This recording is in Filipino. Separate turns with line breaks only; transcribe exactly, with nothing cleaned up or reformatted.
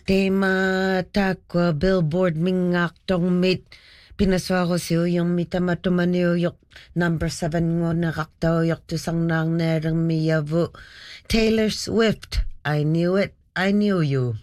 Tema takwa billboard mingak tong mit pinaswa ko siyo yung mitamatumanyo yok number seven ngo nakaktaw yok tusang nang nerang miyavu Taylor Swift. I knew it. I knew you.